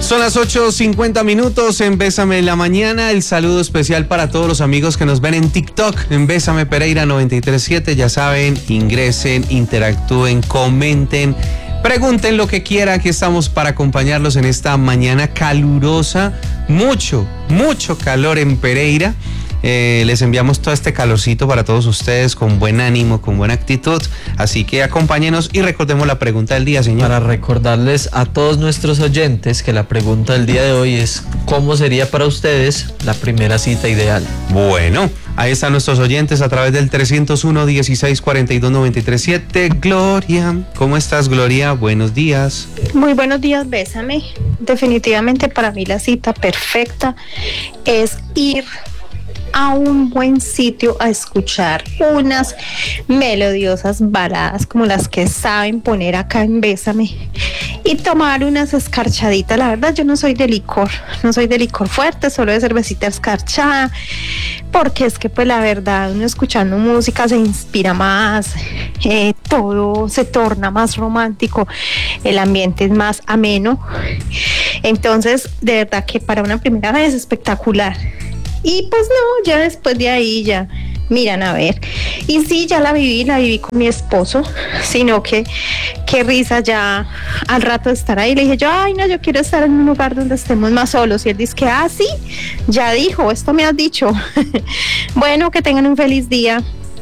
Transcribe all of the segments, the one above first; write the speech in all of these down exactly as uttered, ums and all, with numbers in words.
Son las ocho cincuenta minutos en Bésame en la Mañana. El saludo especial para todos los amigos que nos ven en TikTok, en Bésame Pereira noventa y tres siete. Ya saben, ingresen, interactúen, comenten, pregunten lo que quieran. Aquí estamos para acompañarlos en esta mañana calurosa. Mucho, mucho calor en Pereira. Eh, les enviamos todo este calorcito para todos ustedes con buen ánimo, con buena actitud. Así que acompáñenos y recordemos la pregunta del día, señor. Para recordarles a todos nuestros oyentes que la pregunta del día de hoy es: ¿cómo sería para ustedes la primera cita ideal? Bueno, ahí están nuestros oyentes a través del trescientos uno, dieciséis, cuarenta y dos, noventa y tres siete. Gloria, ¿cómo estás, Gloria? Buenos días. Muy buenos días, Bésame. Definitivamente para mí la cita perfecta es ir a un buen sitio a escuchar unas melodiosas baladas como las que saben poner acá en Bésame y tomar unas escarchaditas. La verdad, yo no soy de licor, no soy de licor fuerte, solo de cervecita escarchada, porque es que pues la verdad, uno escuchando música se inspira más, eh, todo se torna más romántico, el ambiente es más ameno. Entonces, de verdad que para una primera vez es espectacular. Y pues no, ya después de ahí ya miran a ver. Y sí, ya la viví, la viví con mi esposo, sino que qué risa ya al rato de estar ahí. Le dije yo, ay no, yo quiero estar en un lugar donde estemos más solos. Y él dice que, ah, sí, ya dijo, esto me has dicho. Bueno, que tengan un feliz día.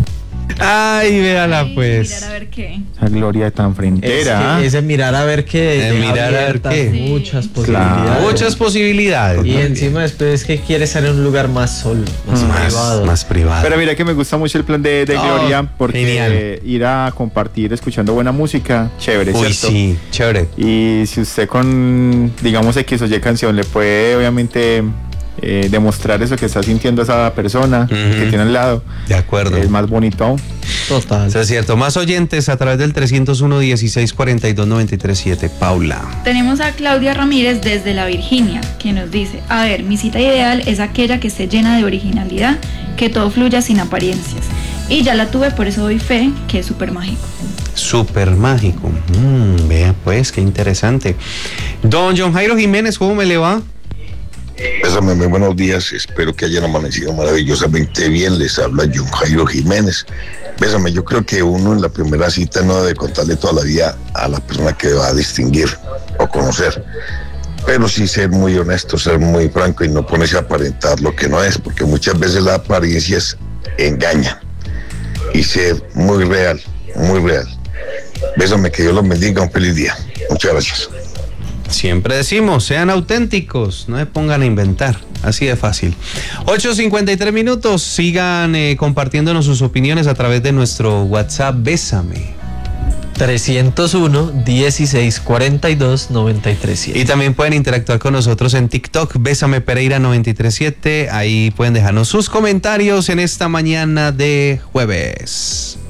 Ay, véala Ay, pues. Mirar a ver qué. La Gloria tan frentera. Es que ese mirar a ver qué. Eh, mirar a ver qué. Muchas Sí. posibilidades. Claro. Muchas posibilidades. Y encima después es que quiere estar en un lugar más solo, más más privado. más privado. Pero mira que me gusta mucho el plan de, de Oh, Gloria, porque genial. ir a compartir escuchando buena música, chévere, Uy, ¿cierto? sí, chévere. Y si usted con, digamos, X o Y canción le puede obviamente eh, demostrar eso que está sintiendo esa persona Ujú. que tiene al lado, De acuerdo. es más bonito aún. Total. Eso es cierto. Más oyentes a través del trescientos uno, dieciséis, cuarenta y dos, noventa y tres siete. Paula. Tenemos a Claudia Ramírez desde la Virginia, que nos dice: a ver, mi cita ideal es aquella que esté llena de originalidad, que todo fluya sin apariencias. Y ya la tuve, por eso doy fe, que es súper mágico. Súper mágico. Mm, vea pues, qué interesante. Don John Jairo Jiménez, ¿cómo me le va? Bésame, muy buenos días, espero que hayan amanecido maravillosamente bien. Les habla John Jairo Jiménez. Bésame, yo creo que uno en la primera cita no debe contarle toda la vida a la persona que va a distinguir o conocer, pero sí ser muy honesto, ser muy franco y no ponerse a aparentar lo que no es, porque muchas veces las apariencias engañan, y ser muy real, muy real. Bésame, que Dios los bendiga, un feliz día. Muchas gracias. Siempre decimos, sean auténticos, no se pongan a inventar, así de fácil. ocho cincuenta y tres minutos, sigan eh, compartiéndonos sus opiniones a través de nuestro WhatsApp Bésame. trescientos uno, dieciséis, cuarenta y dos, noventa y tres siete. Y también pueden interactuar con nosotros en TikTok, Bésame Pereira noventa y tres siete, ahí pueden dejarnos sus comentarios en esta mañana de jueves.